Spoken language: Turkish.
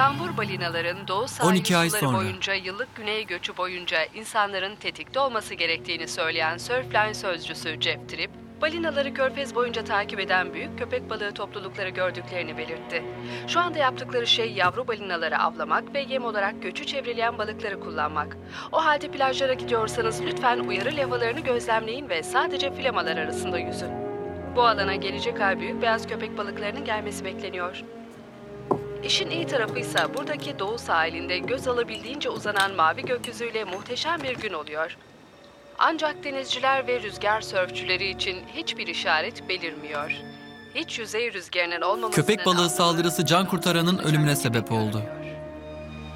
Kambur balinaların doğu 12 ay sahil suları sonra. boyunca yıllık güney göçü boyunca insanların tetikte olması gerektiğini söyleyen Surfline sözcüsü Jeff Tripp, balinaları körfez boyunca takip eden büyük köpek balığı toplulukları gördüklerini belirtti. Şu anda yaptıkları şey yavru balinaları avlamak ve yem olarak göçü çevreleyen balıkları kullanmak. O halde plajlara gidiyorsanız lütfen uyarı levhalarını gözlemleyin ve sadece flamalar arasında yüzün. Bu alana gelecek ay büyük beyaz köpek balıklarının gelmesi bekleniyor. İşin iyi tarafıysa buradaki doğu sahilinde göz alabildiğince uzanan mavi gökyüzüyle muhteşem bir gün oluyor. Ancak denizciler ve rüzgar sörfçüleri için hiçbir işaret belirmiyor. Hiç yüzey rüzgarının olmamasının Köpek balığı anlamı saldırısı can kurtaranın ölümüne sebep oldu. görünmüyor.